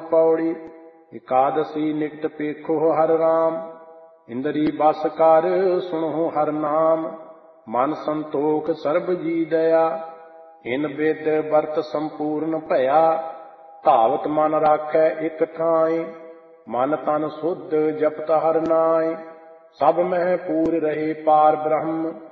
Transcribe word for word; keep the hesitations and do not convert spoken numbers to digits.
पौड़ी। एकादशी निकट पेखो हर राम, इंद्री बस कर सुनो हर नाम। मन संतोख सर्ब जी दया, इन बिद बरत संपूर्ण भया। धावत मन राखै एक ठाई, मन तन शुद्ध जपत हर नाय। सब मह पूर रहे पार ब्रह्म,